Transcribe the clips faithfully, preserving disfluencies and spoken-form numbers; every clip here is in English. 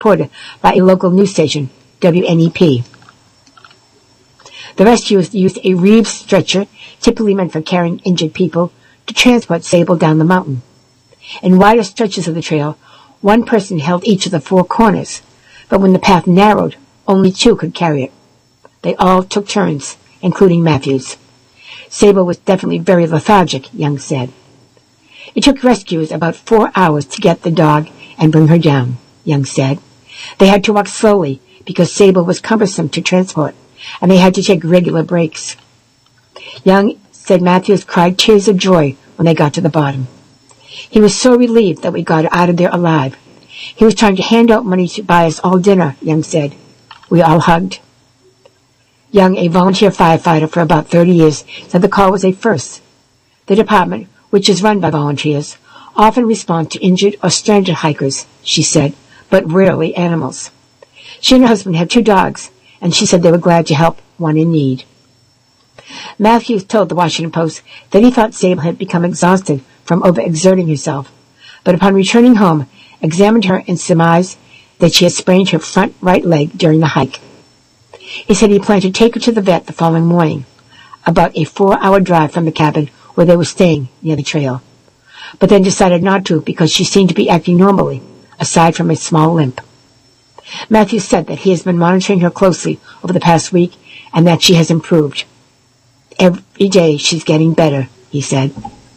reported by a local news station, W N E P. The rescuers used a Reeves stretcher, typically meant for carrying injured people, to transport Sable down the mountain. In wider stretches of the trail, one person held each of the four corners, but when the path narrowed, only two could carry it. They all took turns, including Matthews. Sable was definitely very lethargic, Young said. It took rescuers about four hours to get the dog and bring her down, Young said. They had to walk slowly because Sable was cumbersome to transport, and they had to take regular breaks. Young said Matthews cried tears of joy when they got to the bottom. He was so relieved that we got out of there alive. He was trying to hand out money to buy us all dinner, Young said. We all hugged. Young, a volunteer firefighter for about thirty years, said the call was a first. The department, which is run by volunteers, often responds to injured or stranded hikers, she said, but rarely animals. She and her husband have two dogs, and she said they were glad to help one in need. Matthews told the Washington Post that he thought Sable had become exhausted from overexerting herself, but upon returning home, examined her and surmised that she had sprained her front right leg during the hike. He said he planned to take her to the vet the following morning, about a four-hour drive from the cabin where they were staying near the trail, but then decided not to because she seemed to be acting normally, aside from a small limp. Matthews said that he has been monitoring her closely over the past week and that she has improved. Every day she's getting better, he said.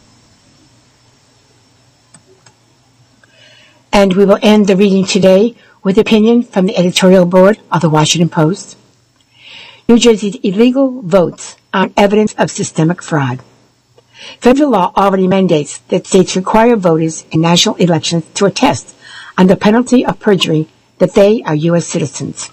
And we will end the reading today with opinion from the editorial board of the Washington Post. New Jersey's illegal votes are evidence of systemic fraud. Federal law already mandates that states require voters in national elections to attest, under penalty of perjury, that they are U S citizens.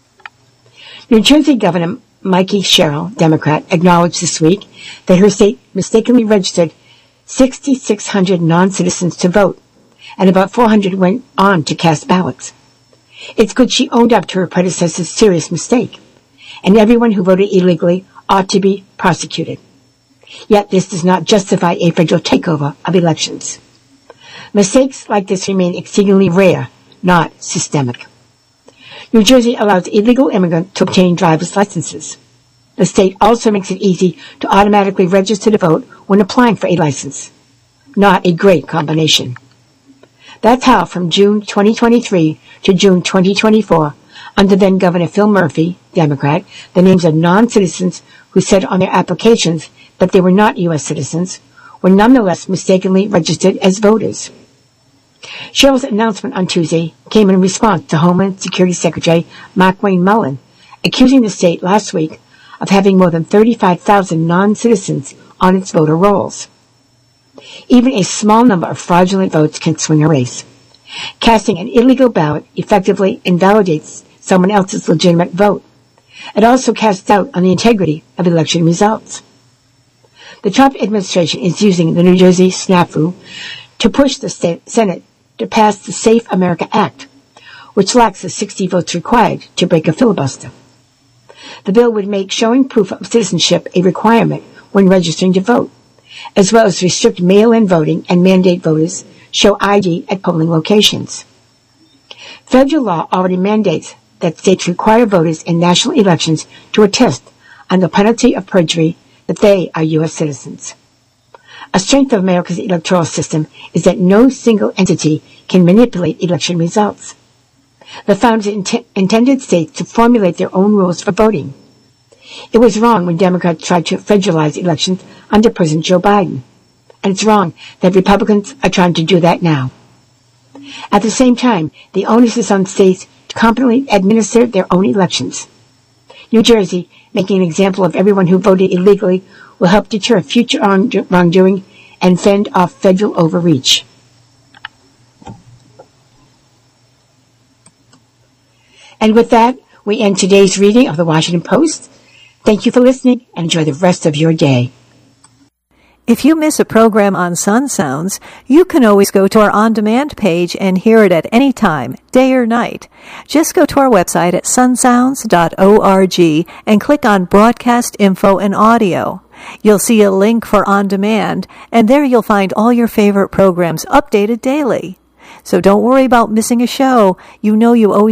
New Jersey Governor Mikey Sherrill, Democrat, acknowledged this week that her state mistakenly registered six thousand six hundred non-citizens to vote, and about four hundred went on to cast ballots. It's good she owned up to her predecessor's serious mistake, and everyone who voted illegally ought to be prosecuted. Yet this does not justify a federal takeover of elections. Mistakes like this remain exceedingly rare, not systemic. New Jersey allows illegal immigrants to obtain driver's licenses. The state also makes it easy to automatically register to vote when applying for a license. Not a great combination. That's how, from June twenty twenty-three to June twenty twenty-four, under then Governor Phil Murphy, Democrat, the names of non-citizens who said on their applications that they were not U S citizens were nonetheless mistakenly registered as voters. Sherrill's announcement on Tuesday came in response to Homeland Security Secretary Markwayne Mullin, accusing the state last week of having more than thirty-five thousand non-citizens on its voter rolls. Even a small number of fraudulent votes can swing a race. Casting an illegal ballot effectively invalidates someone else's legitimate vote. It also casts doubt on the integrity of election results. The Trump administration is using the New Jersey snafu to push the state Senate to pass the Safe America Act, which lacks the sixty votes required to break a filibuster. The bill would make showing proof of citizenship a requirement when registering to vote, as well as restrict mail-in voting and mandate voters show I D at polling locations. Federal law already mandates that states require voters in national elections to attest, under penalty of perjury, that they are U S citizens. A strength of America's electoral system is that no single entity can manipulate election results. The founders int- intended states to formulate their own rules for voting. It was wrong when Democrats tried to federalize elections under President Joe Biden, and it's wrong that Republicans are trying to do that now. At the same time, the onus is on states to competently administer their own elections. New Jersey, making an example of everyone who voted illegally, will help deter future wrongdoing and fend off federal overreach. And with that, we end today's reading of the Washington Post. Thank you for listening, and enjoy the rest of your day. If you miss a program on Sun Sounds, you can always go to our on-demand page and hear it at any time, day or night. Just go to our website at sun sounds dot org and click on Broadcast Info and Audio. You'll see a link for On Demand, and there you'll find all your favorite programs updated daily. So don't worry about missing a show. You know you always